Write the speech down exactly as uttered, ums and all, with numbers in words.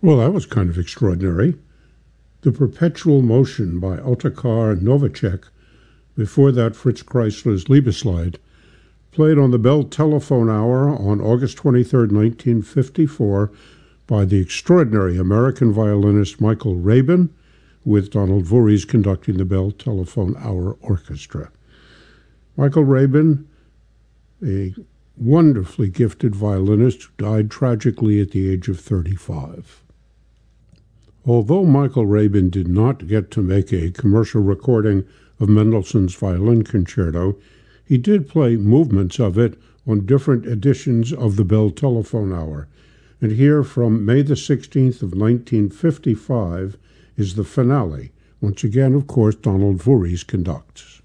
Well, that was kind of extraordinary. The Perpetual Motion by Otakar Novacek, before that Fritz Kreisler's Liebeslied, played on the Bell Telephone Hour on August twenty-third, nineteen fifty-four, by the extraordinary American violinist Michael Rabin, with Donald Voorhees conducting the Bell Telephone Hour Orchestra. Michael Rabin, a wonderfully gifted violinist who died tragically at the age of thirty-five. Although Michael Rabin did not get to make a commercial recording of Mendelssohn's Violin Concerto, he did play movements of it on different editions of the Bell Telephone Hour. And here from May the sixteenth of nineteen fifty-five is the finale. Once again, of course, Donald Voorhees conducts.